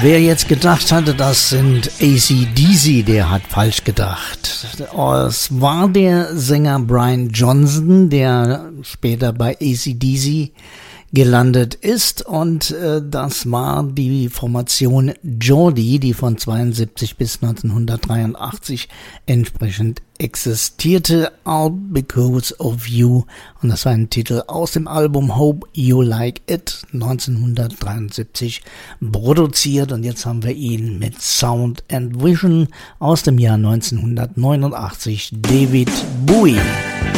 Wer jetzt gedacht hatte, das sind AC/DC, der hat falsch gedacht. Es war der Sänger Brian Johnson, der später bei AC/DC gelandet ist, und das war die Formation Geordie, die von 72 bis 1983 entsprechend existierte, All Because of You, und das war ein Titel aus dem Album Hope You Like It, 1973 produziert, und jetzt haben wir ihn mit Sound and Vision aus dem Jahr 1989, David Bowie.